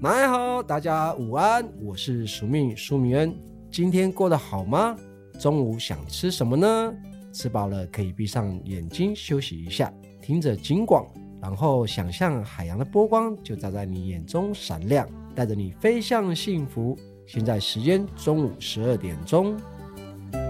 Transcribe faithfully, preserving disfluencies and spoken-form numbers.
大家好，大家午安，我是署命苏明恩。今天过得好吗？中午想吃什么呢？吃饱了可以闭上眼睛休息一下，听着警广，然后想象海洋的波光就照在你眼中闪亮，带着你飞向幸福。现在时间中午十二点钟。